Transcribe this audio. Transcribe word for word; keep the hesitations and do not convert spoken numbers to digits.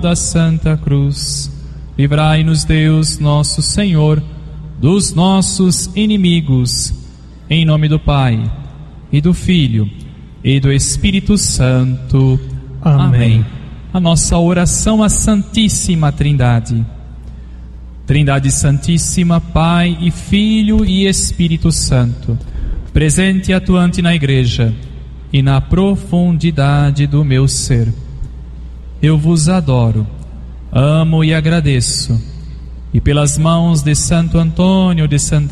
da Santa Cruz, livrai-nos Deus nosso Senhor dos nossos inimigos, em nome do Pai, e do Filho, e do Espírito Santo. Amém. Amém. A nossa oração à Santíssima Trindade. Trindade Santíssima, Pai e Filho e Espírito Santo, presente e atuante na Igreja e na profundidade do meu ser, eu vos adoro, amo e agradeço, e pelas mãos de Santo Antônio de Santa